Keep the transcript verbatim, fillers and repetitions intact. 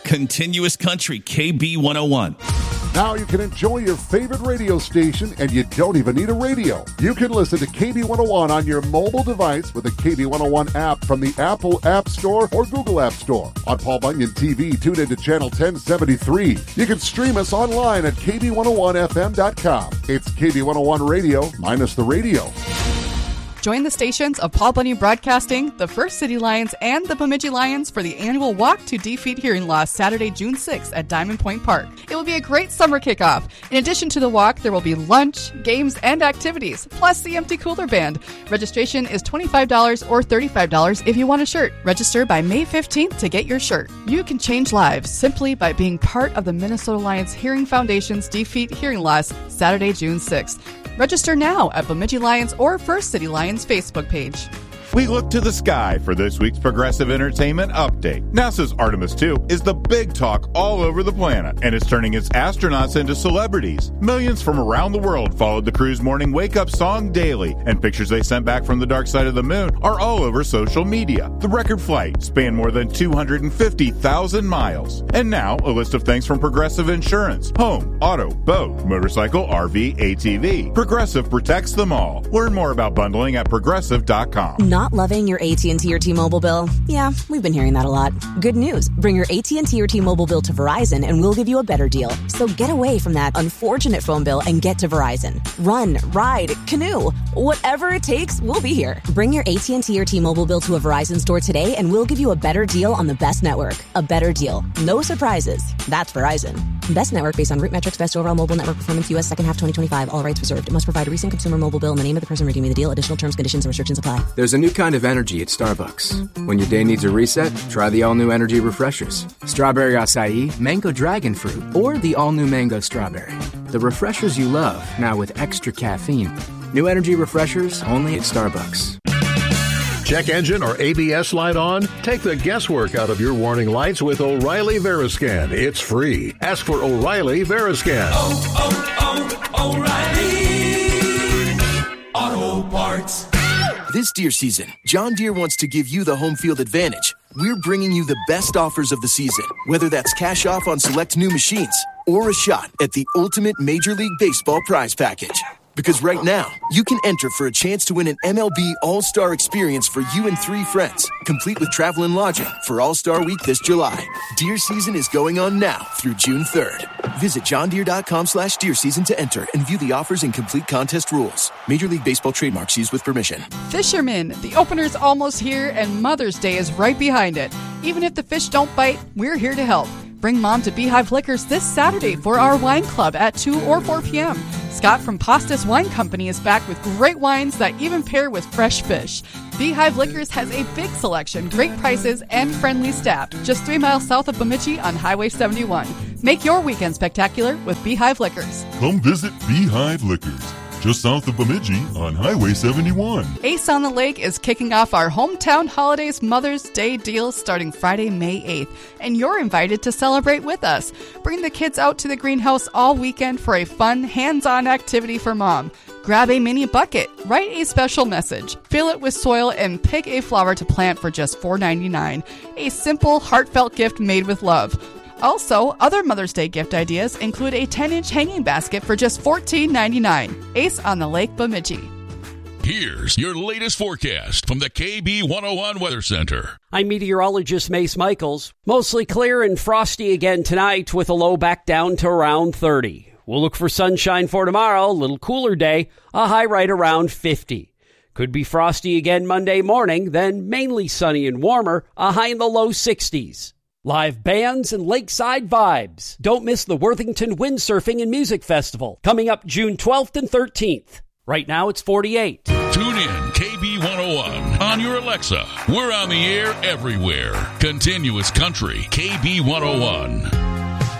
Continuous Country, K B one oh one. Now you can enjoy your favorite radio station and you don't even need a radio. You can listen to K B one oh one on your mobile device with the K B one oh one app from the Apple App Store or Google App Store. On Paul Bunyan T V, tune into channel ten seventy-three. You can stream us online at K B one oh one F M dot com. It's K B one oh one Radio minus the radio. Join the stations of Paul Bunyan Broadcasting, the First City Lions, and the Bemidji Lions for the annual Walk to Defeat Hearing Loss Saturday, June sixth at Diamond Point Park. It will be a great summer kickoff. In addition to the walk, there will be lunch, games, and activities, plus the Empty Cooler Band. Registration is twenty-five dollars or thirty-five dollars if you want a shirt. Register by May fifteenth to get your shirt. You can change lives simply by being part of the Minnesota Lions Hearing Foundation's Defeat Hearing Loss Saturday, June sixth. Register now at Bemidji Lions or First City Lions Facebook page. We look to the sky for this week's Progressive Entertainment Update. NASA's Artemis two is the big talk all over the planet, and it's turning its astronauts into celebrities. Millions from around the world followed the crew's morning wake-up song daily, and pictures they sent back from the dark side of the moon are all over social media. The record flight spanned more than two hundred fifty thousand miles. And now, a list of things from Progressive Insurance. Home, auto, boat, motorcycle, R V, A T V. Progressive protects them all. Learn more about bundling at progressive dot com. Not loving your A T and T or T-Mobile bill? Yeah, we've been hearing that a lot. Good news. Bring your A T and T or T-Mobile bill to Verizon and we'll give you a better deal. So get away from that unfortunate phone bill and get to Verizon. Run, ride, canoe. Whatever it takes, we'll be here. Bring your A T and T or T-Mobile bill to a Verizon store today and we'll give you a better deal on the best network. A better deal. No surprises. That's Verizon. Best network based on root metrics, best overall mobile network performance, U S second half twenty twenty-five. All rights reserved. It must provide a recent consumer mobile bill and the name of the person redeeming the deal. Additional terms, conditions, and restrictions apply. There's a new kind of energy at Starbucks. When your day needs a reset, try the all-new energy refreshers. Strawberry acai, mango dragon fruit, or the all-new mango strawberry. The refreshers you love, now with extra caffeine. New energy refreshers only at Starbucks. Check engine or A B S light on? Take the guesswork out of your warning lights with O'Reilly Veriscan. It's free. Ask for O'Reilly Veriscan. Oh, oh, oh, O'Reilly Auto Parts. This deer season, John Deere wants to give you the home field advantage. We're bringing you the best offers of the season, whether that's cash off on select new machines or a shot at the ultimate Major League Baseball prize package. Because right now, you can enter for a chance to win an M L B All-Star experience for you and three friends, complete with travel and lodging for All-Star Week this July. Deer season is going on now through June third. Visit johndeere.com slash deer season to enter and view the offers and complete contest rules. Major League Baseball trademarks used with permission. Fishermen, the opener's almost here and Mother's Day is right behind it. Even if the fish don't bite, we're here to help. Bring Mom to Beehive Liquors this Saturday for our wine club at two or four p.m. Scott from Pastas Wine Company is back with great wines that even pair with fresh fish. Beehive Liquors has a big selection, great prices, and friendly staff. Just three miles south of Bemidji on Highway seventy-one. Make your weekend spectacular with Beehive Liquors. Come visit Beehive Liquors, just south of Bemidji on Highway seventy-one. Ace on the Lake is kicking off our Hometown Holidays Mother's Day deals starting Friday, May eighth, and you're invited to celebrate with us. Bring the kids out to the greenhouse all weekend for a fun, hands-on activity for Mom. Grab a mini bucket, write a special message, fill it with soil, and pick a flower to plant for just four dollars and ninety-nine cents. A simple, heartfelt gift made with love. Also, other Mother's Day gift ideas include a ten-inch hanging basket for just fourteen dollars and ninety-nine cents. Ace on the Lake, Bemidji. Here's your latest forecast from the K B one oh one Weather Center. I'm meteorologist Mace Michaels. Mostly clear and frosty again tonight with a low back down to around thirty. We'll look for sunshine for tomorrow, a little cooler day, a high right around fifty. Could be frosty again Monday morning, then mainly sunny and warmer, a high in the low sixties. Live bands and lakeside vibes. Don't miss the Worthington Windsurfing and Music Festival, coming up June twelfth and thirteenth. Right now it's forty-eight. Tune in K B one oh one on your Alexa. We're on the air everywhere. Continuous Country, K B one oh one.